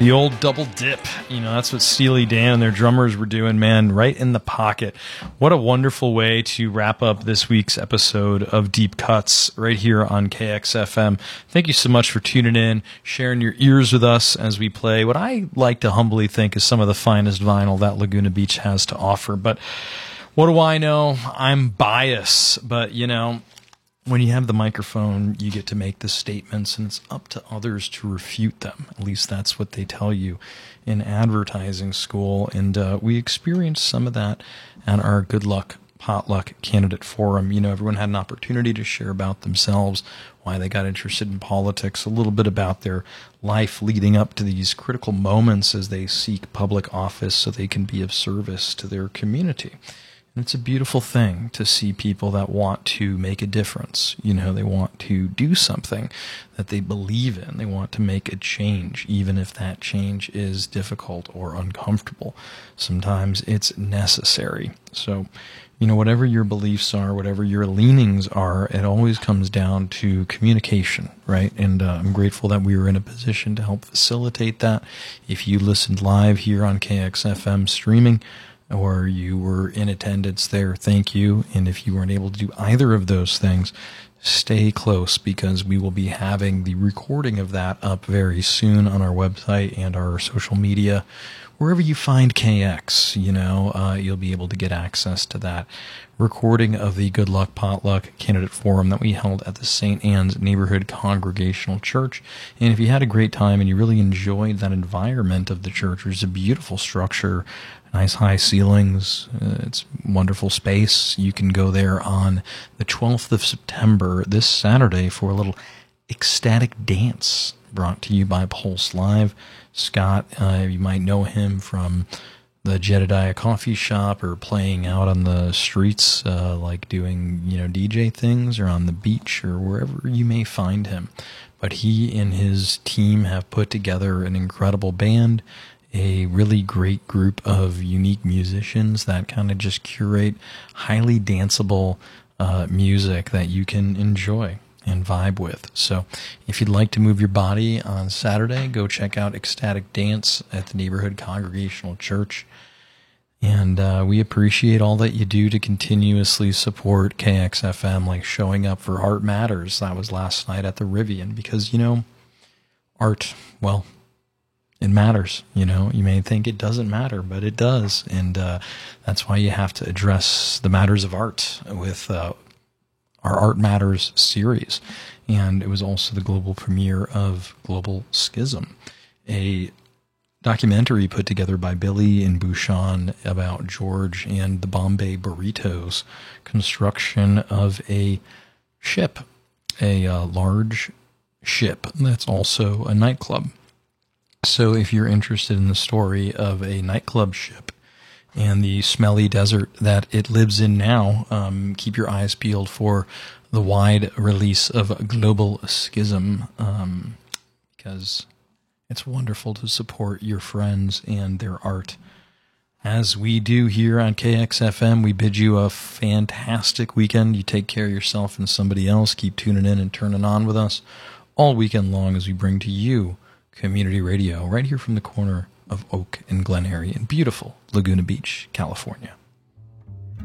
The old double dip, that's what Steely Dan and their drummers were doing, man, right in the pocket. What a wonderful way to wrap up this week's episode of Deep Cuts right here on KXFM. Thank you so much for tuning in, sharing your ears with us as we play what I like to humbly think is some of the finest vinyl that Laguna Beach has to offer. But what do I know? I'm biased, but when you have the microphone, you get to make the statements, and it's up to others to refute them. At least that's what they tell you in advertising school. And we experienced some of that at our Good Luck Potluck Candidate Forum. Everyone had an opportunity to share about themselves, why they got interested in politics, a little bit about their life leading up to these critical moments as they seek public office so they can be of service to their community. And it's a beautiful thing to see people that want to make a difference. They want to do something that they believe in. They want to make a change, even if that change is difficult or uncomfortable. Sometimes it's necessary. So, whatever your beliefs are, whatever your leanings are, it always comes down to communication, right? And I'm grateful that we were in a position to help facilitate that. If you listened live here on KXFM streaming, or you were in attendance there, thank you. And if you weren't able to do either of those things, stay close, because we will be having the recording of that up very soon on our website and our social media. Wherever you find KX, you'll be able to get access to that recording of the Good Luck Potluck Candidate Forum that we held at the St. Anne's Neighborhood Congregational Church. And if you had a great time and you really enjoyed that environment of the church, there's a beautiful structure, nice high ceilings, it's wonderful space. You can go there on the 12th of September, this Saturday, for a little ecstatic dance brought to you by Pulse Live. Scott, you might know him from the Jedediah Coffee Shop or playing out on the streets, like doing, DJ things, or on the beach, or wherever you may find him. But he and his team have put together an incredible band, a really great group of unique musicians that kind of just curate highly danceable music that you can enjoy and vibe with. So if you'd like to move your body on Saturday, go check out Ecstatic Dance at the Neighborhood Congregational Church. And we appreciate all that you do to continuously support KXFM, like showing up for Art Matters. That was last night at the Rivian, because, art, well, it matters. You may think it doesn't matter, but it does. And that's why you have to address the matters of art with our Art Matters series. And it was also the global premiere of Global Schism, a documentary put together by Billy and Bouchon about George and the Bombay Burritos construction of a ship, a large ship that's also a nightclub. So if you're interested in the story of a nightclub ship and the smelly desert that it lives in now, keep your eyes peeled for the wide release of Global Schism, because it's wonderful to support your friends and their art. As we do here on KXFM, we bid you a fantastic weekend. You take care of yourself and somebody else. Keep tuning in and turning on with us all weekend long as we bring to you community radio right here from the corner of Oak and Glen Airy in beautiful Laguna Beach, California.